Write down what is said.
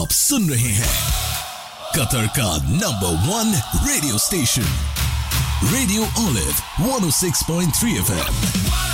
आप सुन रहे हैं कतर का number 1 radio station radio olive 106.3 FM।